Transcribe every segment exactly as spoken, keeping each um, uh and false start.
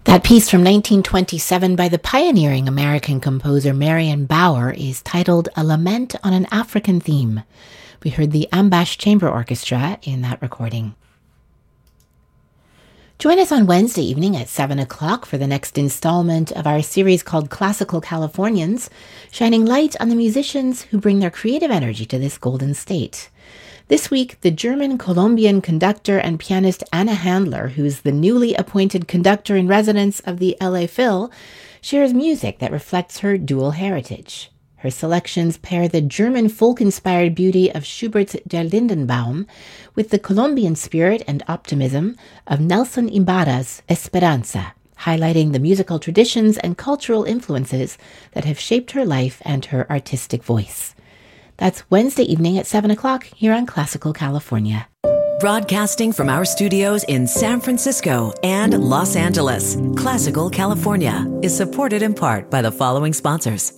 That piece from nineteen twenty-seven by the pioneering American composer Marion Bauer is titled A Lament on an African Theme. We heard the Ambash Chamber Orchestra in that recording. Join us on Wednesday evening at seven o'clock for the next installment of our series called Classical Californians, shining light on the musicians who bring their creative energy to this golden state. This week, the German-Colombian conductor and pianist Anna Handler, who is the newly appointed conductor in residence of the L A Phil, shares music that reflects her dual heritage. Her selections pair the German folk-inspired beauty of Schubert's Der Lindenbaum with the Colombian spirit and optimism of Nelson Ibarra's Esperanza, highlighting the musical traditions and cultural influences that have shaped her life and her artistic voice. That's Wednesday evening at seven o'clock here on Classical California. Broadcasting from our studios in San Francisco and Los Angeles, Classical California is supported in part by the following sponsors.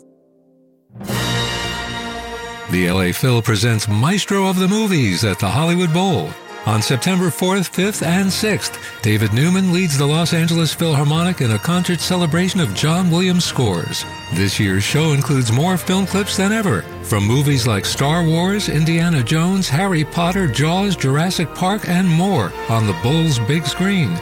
The L A Phil presents Maestro of the Movies at the Hollywood Bowl. On September fourth, fifth, and sixth, David Newman leads the Los Angeles Philharmonic in a concert celebration of John Williams scores. This year's show includes more film clips than ever, from movies like Star Wars, Indiana Jones, Harry Potter, Jaws, Jurassic Park, and more on the Bowl's big screen.